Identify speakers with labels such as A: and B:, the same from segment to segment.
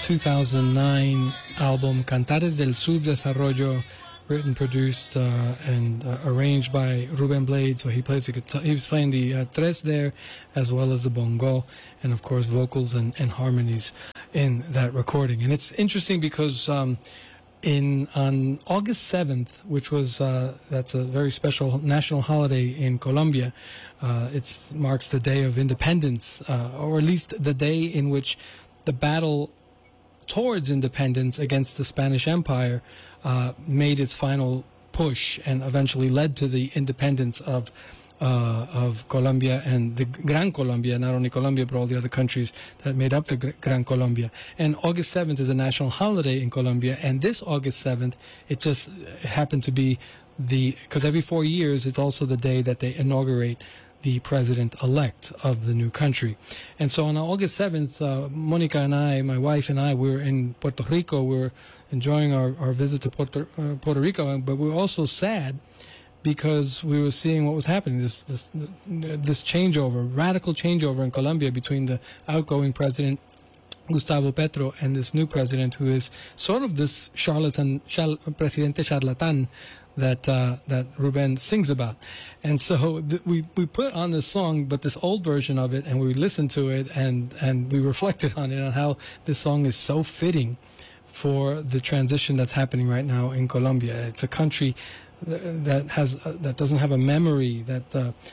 A: 2009 album Cantares del Subdesarrollo, written, produced, and arranged by Ruben Blades. So he plays the guitar. He was playing the tres there, as well as the bongo, and of course vocals and harmonies in that recording. And it's interesting because on August 7th, which was that's a very special national holiday in Colombia, it marks the Day of Independence, or at least the day in which the battle towards independence against the Spanish Empire made its final push and eventually led to the independence of Colombia and the Gran Colombia, not only Colombia but all the other countries that made up the Gran Colombia. And August 7th is a national holiday in Colombia, and this August 7th, it just happened to be because every 4 years it's also the day that they inaugurate the president-elect of the new country. And so on August 7th, Monica and I, my wife and I, we were in Puerto Rico. We were enjoying our visit to Puerto Rico, but we were also sad because we were seeing what was happening, this changeover, radical changeover in Colombia between the outgoing president, Gustavo Petro, and this new president who is sort of this presidente charlatan that Ruben sings about. And so we put on this song, but this old version of it, and we listened to it, and we reflected on it, on how this song is so fitting for the transition that's happening right now in Colombia. It's a country that doesn't have a memory, that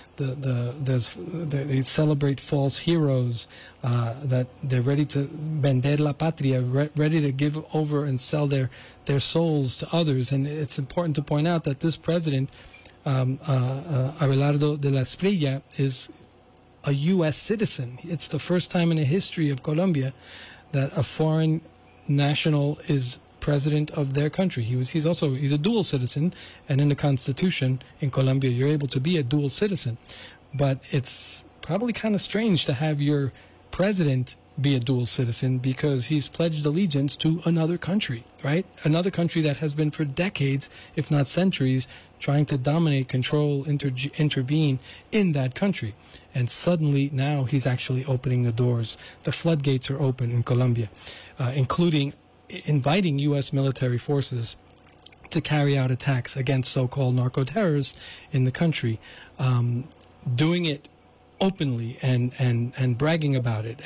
A: they celebrate false heroes, that they're ready to vender la patria, ready to give over and sell their souls to others. And it's important to point out that this president, Abelardo de la Espriella, is a U.S. citizen. It's the first time in the history of Colombia that a foreign national is president of their country. He's a dual citizen, and in the Constitution in Colombia you're able to be a dual citizen. But it's probably kind of strange to have your president be a dual citizen because he's pledged allegiance to another country, right? Another country that has been for decades, if not centuries, trying to dominate, control, intervene in that country. And suddenly now he's actually opening the doors. The floodgates are open in Colombia, including inviting U.S. military forces to carry out attacks against so-called narco-terrorists in the country, doing it openly and bragging about it.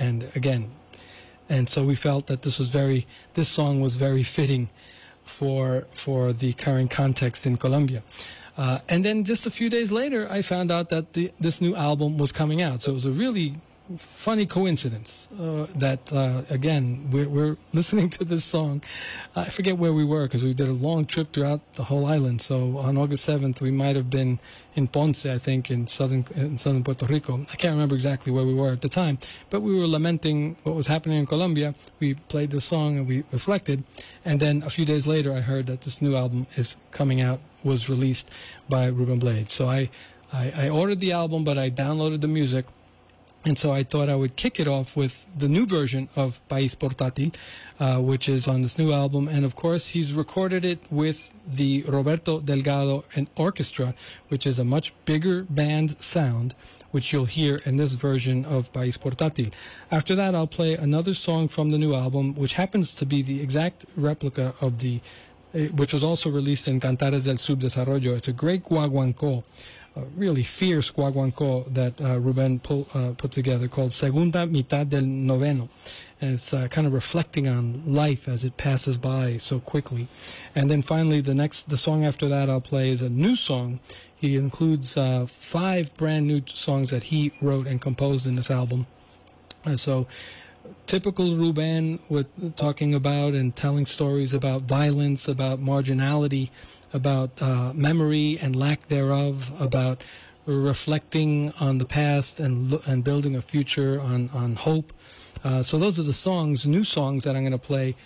A: And so we felt that this song was very fitting for the current context in Colombia. And then just a few days later, I found out that this new album was coming out. So it was a really funny coincidence that again we're listening to this song. I forget where we were because we did a long trip throughout the whole island. So on August 7th we might have been in Ponce, I think, in southern Puerto Rico. I can't remember exactly where we were at the time, but we were lamenting what was happening in Colombia. We played the song and we reflected, and then a few days later I heard that this new album is coming out, was released by Ruben Blades. So I ordered the album, but I downloaded the music. And so I thought I would kick it off with the new version of País Portátil, which is on this new album. And of course, he's recorded it with the Roberto Delgado and Orchestra, which is a much bigger band sound, which you'll hear in this version of País Portátil. After that, I'll play another song from the new album, which happens to be the exact replica of which was also released in Cantares del Subdesarrollo. It's a great guaguancó, a really fierce guaguancó that Ruben put together, called Segunda Mitad del Noveno. And it's kind of reflecting on life as it passes by so quickly. And then finally, the song after that I'll play is a new song. He includes 5 brand new songs that he wrote and composed in this album. And so typical Ruben, with talking about and telling stories about violence, about marginality, about memory and lack thereof, about reflecting on the past and building a future on hope. So those are the new songs that I'm going to play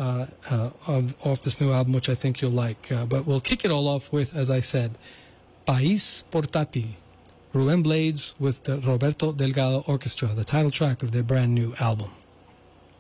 A: off this new album, which I think you'll like. But we'll kick it all off with, as I said, País Portátil, Ruben Blades with the Roberto Delgado Orchestra, the title track of their brand new album.